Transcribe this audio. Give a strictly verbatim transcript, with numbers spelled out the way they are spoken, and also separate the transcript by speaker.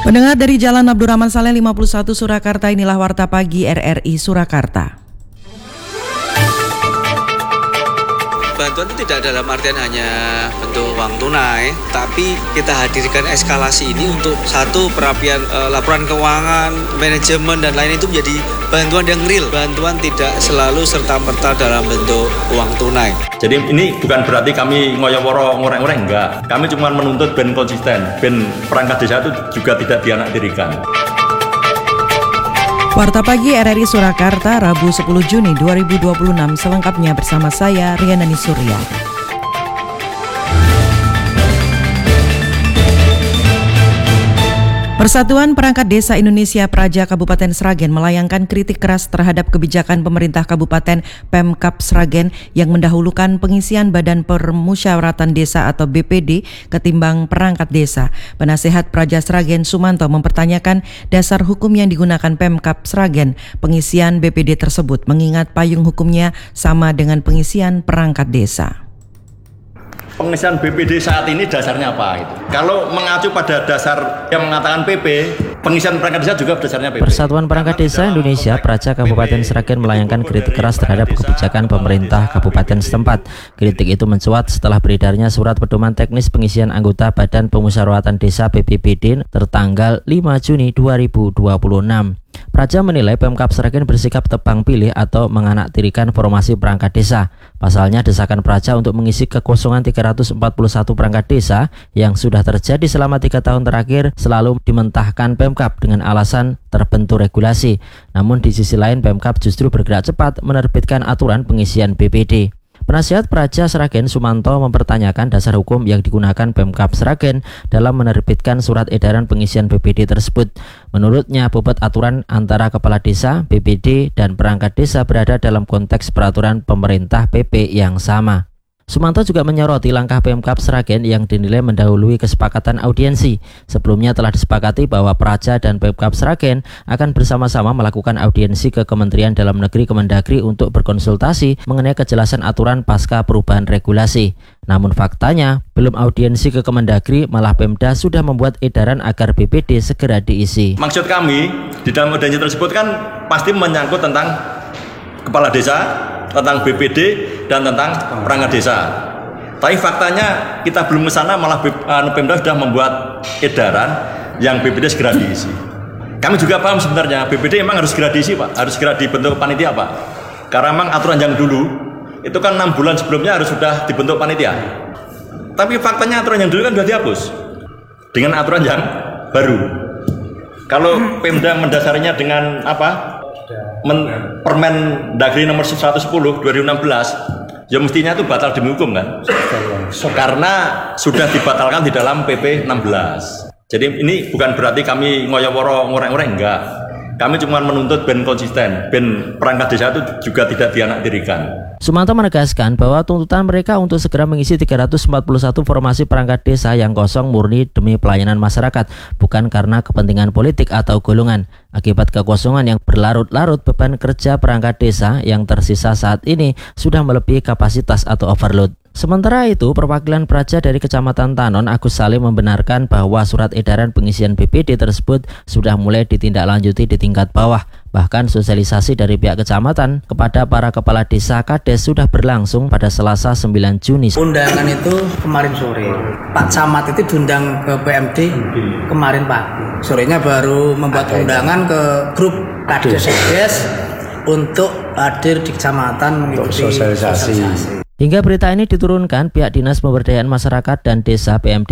Speaker 1: Pendengar dari Jalan Abdurrahman Saleh lima puluh satu Surakarta, inilah Warta Pagi R R I Surakarta.
Speaker 2: Bantuan itu tidak dalam artian hanya bentuk uang tunai, tapi kita hadirkan eskalasi ini untuk satu perapian e, laporan keuangan, manajemen dan lain itu menjadi bantuan yang real. Bantuan tidak selalu serta-merta dalam bentuk uang tunai.
Speaker 3: Jadi ini bukan berarti kami ngoyo-woro ngorek-ngorek, enggak. Kami cuma menuntut ben konsisten, ben perangkat desa itu juga tidak dianaktirikan.
Speaker 1: Warta Pagi R R I Surakarta, Rabu sepuluh Juni dua ribu dua puluh enam, selengkapnya bersama saya Rianani Surya. Persatuan Perangkat Desa Indonesia Praja Kabupaten Sragen melayangkan kritik keras terhadap kebijakan pemerintah Kabupaten Pemkab Sragen yang mendahulukan pengisian Badan Permusyawaratan Desa atau B P D ketimbang perangkat desa. Penasehat Praja Sragen Sumanto mempertanyakan dasar hukum yang digunakan Pemkab Sragen pengisian B P D tersebut, mengingat payung hukumnya sama dengan pengisian perangkat desa.
Speaker 3: Pengisian B P D saat ini dasarnya apa itu? Kalau mengacu pada dasar yang mengatakan P P, pengisian perangkat desa juga dasarnya P P.
Speaker 4: Persatuan Perangkat Desa Indonesia Praja Kabupaten Sragen melayangkan kritik keras terhadap kebijakan pemerintah kabupaten setempat. Kritik itu mencuat setelah beredarnya surat pedoman teknis pengisian anggota Badan Permusyawaratan Desa B P B D tertanggal lima Juni dua ribu dua puluh enam. Praja menilai Pemkab Sragen bersikap tebang pilih atau menganaktirikan formasi perangkat desa. Pasalnya, desakan Praja untuk mengisi kekosongan tiga ratus empat puluh satu perangkat desa yang sudah terjadi selama tiga tahun terakhir selalu dimentahkan Pemkab dengan alasan terbentur regulasi. Namun di sisi lain, Pemkab justru bergerak cepat menerbitkan aturan pengisian B P D. Penasihat Praja Sragen Sumanto mempertanyakan dasar hukum yang digunakan Pemkab Sragen dalam menerbitkan surat edaran pengisian B P D tersebut. Menurutnya, bobot aturan antara kepala desa, B P D, dan perangkat desa berada dalam konteks peraturan pemerintah P P yang sama. Sumanto juga menyoroti langkah Pemkab Sragen yang dinilai mendahului kesepakatan audiensi. Sebelumnya telah disepakati bahwa Praja dan Pemkab Sragen akan bersama-sama melakukan audiensi ke Kementerian Dalam Negeri Kemendagri untuk berkonsultasi mengenai kejelasan aturan pasca perubahan regulasi. Namun faktanya, belum audiensi ke Kemendagri, malah Pemda sudah membuat edaran agar B P D segera diisi.
Speaker 3: Maksud kami, di dalam audiensi tersebut kan pasti menyangkut tentang kepala desa, tentang B P D, dan tentang perangkat desa. Tapi faktanya kita belum ke sana, malah Pemda sudah membuat edaran yang B P D segera diisi. Kami juga paham sebenarnya B P D memang harus segera diisi, Pak, harus segera dibentuk panitia, Pak. Karena memang aturan yang dulu itu kan enam bulan sebelumnya harus sudah dibentuk panitia. Tapi faktanya aturan yang dulu kan sudah dihapus dengan aturan yang baru. Kalau Pemda mendasarinya dengan apa? Men, Permen Dagri nomor seratus sepuluh dua ribu enam belas, ya mestinya itu batal demi hukum kan, karena sudah dibatalkan di dalam P P enam belas. Jadi ini bukan berarti kami ngoyo-woro ngorek-ngorek, enggak. Kami cuma menuntut ben konsisten, ben perangkat desa itu juga tidak dianaktirikan.
Speaker 4: Sumanto menegaskan bahwa tuntutan mereka untuk segera mengisi tiga ratus empat puluh satu formasi perangkat desa yang kosong murni demi pelayanan masyarakat, bukan karena kepentingan politik atau golongan. Akibat kekosongan yang berlarut-larut, beban kerja perangkat desa yang tersisa saat ini sudah melebihi kapasitas atau overload. Sementara itu, perwakilan Praja dari Kecamatan Tanon, Agus Salim, membenarkan bahwa surat edaran pengisian B P D tersebut sudah mulai ditindaklanjuti di tingkat bawah. Bahkan sosialisasi dari pihak kecamatan kepada para kepala desa Kades sudah berlangsung pada Selasa sembilan Juni.
Speaker 5: Undangan itu kemarin sore. Pak Camat itu diundang ke P M D kemarin pagi. Sorenya baru membuat undangan ke grup Kades-Kades untuk hadir di kecamatan mengikuti sosialisasi.
Speaker 4: Hingga berita ini diturunkan, pihak Dinas Pemberdayaan Masyarakat dan Desa P M D